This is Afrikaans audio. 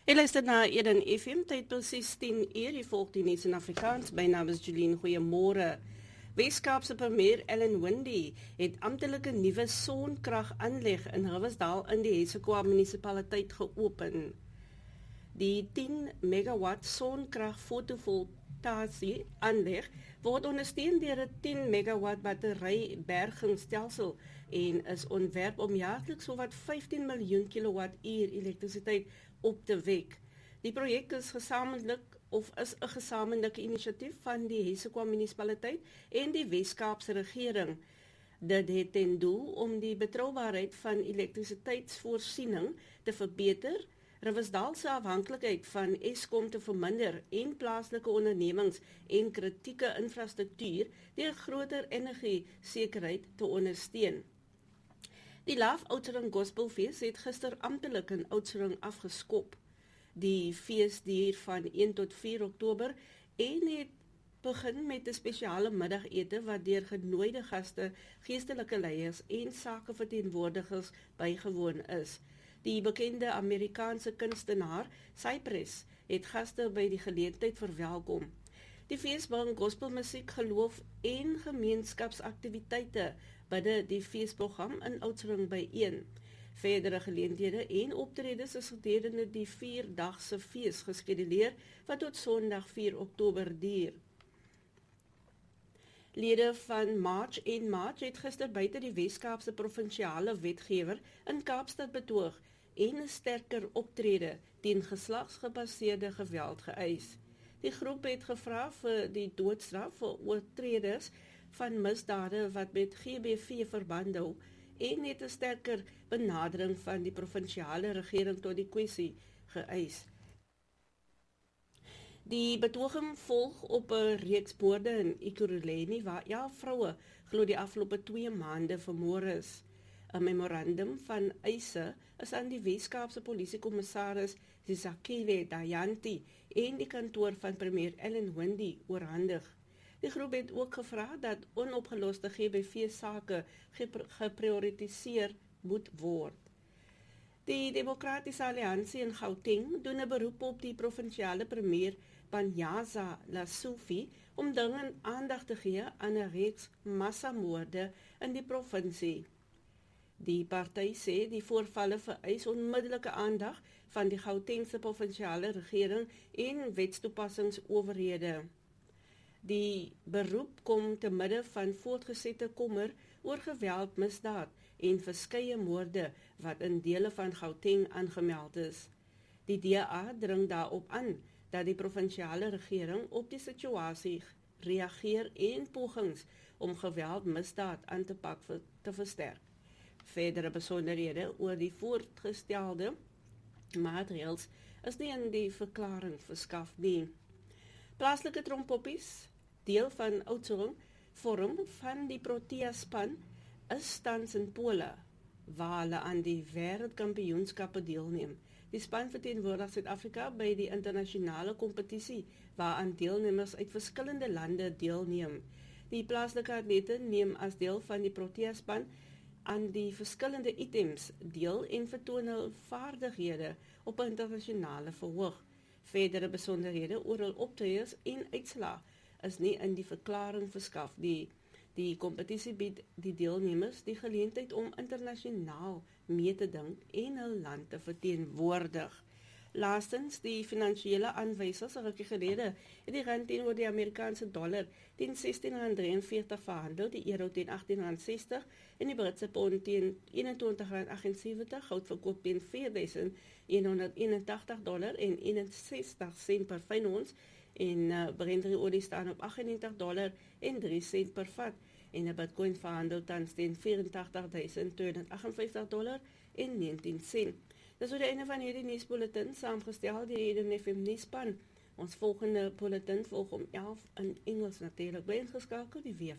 Jy luister na Eden FM, tyd presies 10 uur, die volg die nuus in Afrikaans. My naam is Julien, goeiemôre. Weskaapse premier Ellen Wendy het amptelike nuwe sonkragaanleg in Riversdal in die Hessequa munisipaliteit geopen. Die 10 megawatt sonkrag fotovoltaïese aanleg word ondersteun deur 'n 10 megawatt battery bergingsstelsel en is ontwerp om jaarliks sowat 15 miljoen kilowattuur elektrisiteit op te wek. Die projek is is 'n gesamentlike inisiatief van die Hessequa munisipaliteit en die Wes-Kaapse regering. Dit het ten doel om die betroubaarheid van elektrisiteitsvoorsiening te verbeter, Riversdal se afhanklikheid van Eskom te verminder en plaaslike ondernemings en kritieke infrastruktuur deur groter energiesekerheid te ondersteun. Die Love Oudtshoorn Gospelfees het gister amptelik in Oudtshoorn afgeskop. Die fees duur van 1 tot 4 Oktober en het begin met 'n spesiale middagete wat deur genooide gaste, geestelike leiers en sakeverteenwoordigers bygewoon is. Die bekende Amerikaanse kunstenaar Cypress het gaste by die geleentheid verwelkom. Die fees bring gospelmusiek, geloof en gemeenskapsaktiwiteite binne die feesprogram in Oudtshoorn byeen. Verdere geleenthede en optredes is gedurende die 4-dagse fees geskeduleer wat tot Sondag 4 Oktober duur. Lede van March en March het gister buite die Wes-Kaapse provinsiale wetgewer in Kaapstad betoog en 'n sterker optrede teen geslagsgebaseerde geweld geëis. Die groep het gevra vir die doodstraf vir oortreders van misdade wat met GBV verband hou en het 'n sterker benadering van die provinsiale regering tot die kwessie geëis. Die betoging volg op 'n reeks moorde in Ekurhuleni waar 11 vroue glo die afgelope 2 maande vermoor is. 'n Memorandum van eise is aan die Wes-Kaapse polisiekommissaris Zizakile Dayanti en die kantoor van premier Ellen Wendy oorhandig. Die groep het ook gevra dat onopgeloste GBV-sake geprioritiseer moet word. Die Demokratiese Alliansie in Gauteng doen 'n beroep op die provinsiale premier Panyaza Lesufi om dringend aandag te gee aan 'n reeks massamoorde in die provinsie. Die party sê die voorvalle vereis onmiddellike aandag van die Gautengse provinsiale regering en wetstoepassingsowerhede. Die beroep kom te midde van voortgesette kommer oor geweld, misdaad en verskeie moorde wat in dele van Gauteng aangemeld is. Die DA dring daarop aan dat die provinsiale regering op die situasie reageer en pogings om geweld, misdaad aan te pak te versterk. Verdere besonderhede oor die voortgestelde maatreëls is nie in die verklaring verskaf nie. Plaaslike trompoppies, deel van Oudtshoorn, vorm van die Protea-span, is tans in Pole, waar hulle aan die wêreldkampioenskappe deelneem. Die span verteenwoordig Suid-Afrika by die internasionale kompetisie, waaraan deelnemers uit verskillende lande deelneem. Die plaaslike atlete neem as deel van die Protea-span aan die verskillende items deel en vertoon hul vaardighede op 'n internasionale verhoog. Verdere besonderhede oor hul optredes en uitslae is nie in die verklaring verskaf. Die kompetisie bied die deelnemers die geleentheid om internasionaal mee te dink en hul land te verteenwoordig. Laastens, die finansiële aanwysers 'n rukkie gelede het die rand teenoor die Amerikaanse dollar teen R16.43 verhandel, die euro teen R18.60 en die Britse pond teen R21.78, goud verkoop teen $4.181 en 61 sent per fyn ons en Brent-olie staan op $98 en 3 sent per vat en 'n Bitcoin verhandel tans teen $84.258 en 19 sent. Dis so die einde van hierdie nuusbulletin, saamgestel deur Eden FM nuusspan. Ons volgende bulletin volg om 11 in Engels natuurlik. Bly ingeskakel, die weer